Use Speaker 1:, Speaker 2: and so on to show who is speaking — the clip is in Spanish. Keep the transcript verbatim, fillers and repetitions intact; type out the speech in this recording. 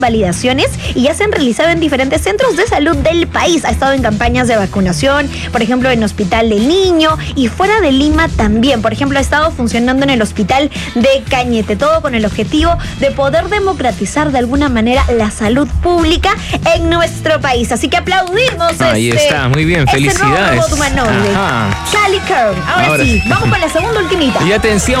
Speaker 1: validaciones y ya se han realizado en diferentes centros de salud del país. Ha estado en campañas de vacunación, por ejemplo, en Hospital del Niño y fuera de Lima también. Por ejemplo, ha estado funcionando en el Hospital de Cañete, todo con el objetivo de poder democratizar de alguna manera la salud pública en nuestro país. Así que aplaudimos.
Speaker 2: Ahí
Speaker 1: este,
Speaker 2: está, muy bien,
Speaker 1: este
Speaker 2: felicidades.
Speaker 1: nuevo robot humanoide. Ahora, Ahora sí, vamos con la segunda ultimita.
Speaker 2: Y atención.